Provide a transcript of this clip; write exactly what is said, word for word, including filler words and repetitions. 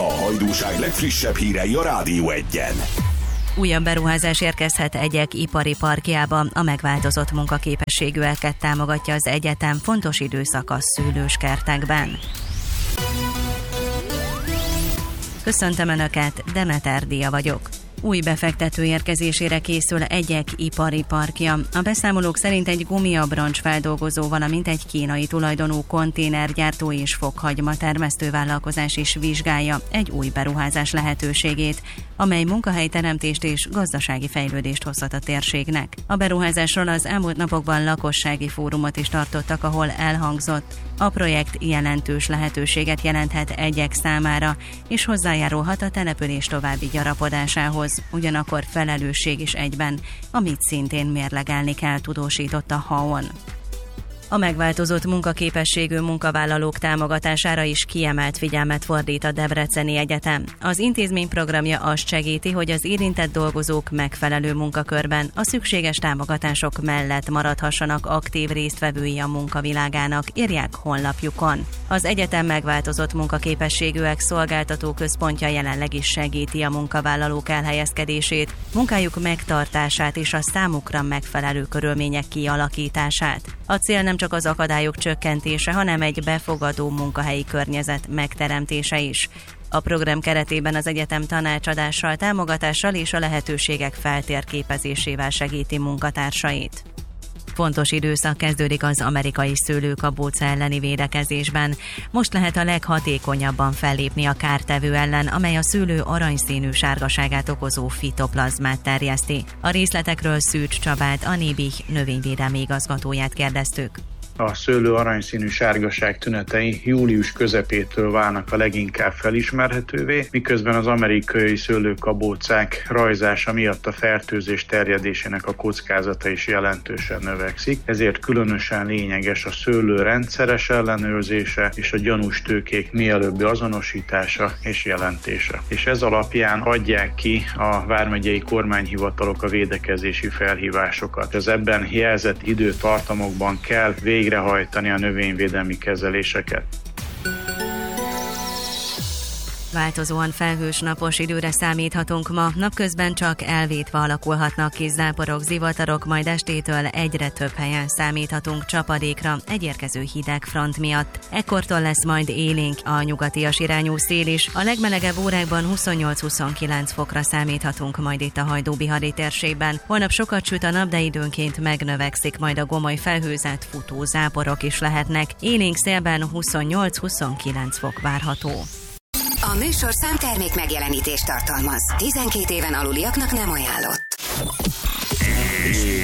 A Hajdúság legfrissebb hírei a Rádió Egyen. Újabb beruházás érkezhet egyek ipari parkjába. A megváltozott munkaképességűeket támogatja az egyetem, fontos időszak a szőlőskertekben. Köszöntöm Önöket, Demeter Dia vagyok. Új befektető érkezésére készül egyek ipari parkja. A beszámolók szerint egy gumiabroncs feldolgozó, valamint egy kínai tulajdonú konténergyártó és fokhagyma termesztő vállalkozás is vizsgálja egy új beruházás lehetőségét, amely munkahelyteremtést és gazdasági fejlődést hozhat a térségnek. A beruházásról az elmúlt napokban lakossági fórumot is tartottak, ahol elhangzott: a projekt jelentős lehetőséget jelenthet egyek számára, és hozzájárulhat a település további gyarapodásához. Ugyanakkor felelősség is egyben, amit szintén mérlegelni kell, tudósított a há o en. A megváltozott munkaképességű munkavállalók támogatására is kiemelt figyelmet fordít a Debreceni Egyetem. Az intézmény programja azt segíti, hogy az érintett dolgozók megfelelő munkakörben a szükséges támogatások mellett maradhassanak aktív résztvevői a munkavilágának, írják honlapjukon. Az egyetem megváltozott munkaképességűek szolgáltató központja jelenleg is segíti a munkavállalók elhelyezkedését, munkájuk megtartását és a számukra megfelelő körülmények kialakítását. A cél nem csak az akadályok csökkentése, hanem egy befogadó munkahelyi környezet megteremtése is. A program keretében az egyetem tanácsadással, támogatással és a lehetőségek feltérképezésével segíti munkatársait. Fontos időszak kezdődik az amerikai szőlőkabóca elleni védekezésben. Most lehet a leghatékonyabban fellépni a kártevő ellen, amely a szőlő aranyszínű sárgaságát okozó fitoplazmát terjeszti. A részletekről Szűcs Csabát, a Nébih növényvédelmi igazgatóját kérdeztük. A szőlő aranyszínű sárgaság tünetei július közepétől válnak a leginkább felismerhetővé, miközben az amerikai szőlőkabócák rajzása miatt a fertőzés terjedésének a kockázata is jelentősen növekszik, ezért különösen lényeges a szőlő rendszeres ellenőrzése és a gyanús tőkék mielőbbi azonosítása és jelentése. És ez alapján adják ki a vármegyei kormányhivatalok a védekezési felhívásokat. Az ebben jelzett időtartamokban kell végrehajtani a növényvédelmi kezeléseket. Változóan felhős napos időre számíthatunk ma, napközben csak elvétve alakulhatnak kis záporok, zivatarok, majd estétől egyre több helyen számíthatunk csapadékra egy érkező hideg front miatt. Ekkortól lesz majd élénk a nyugatias irányú szél is, a legmelegebb órákban huszonnyolc-huszonkilenc fokra számíthatunk majd itt a Hajdú-Bihari térségben. Holnap sokat süt a nap, de időnként megnövekszik, majd a gomoly felhőzet, futó záporok is lehetnek. Élénk szélben huszonnyolc-huszonkilenc fok várható. A műsor számtermék megjelenítést tartalmaz. tizenkét éven aluliaknak nem ajánlott.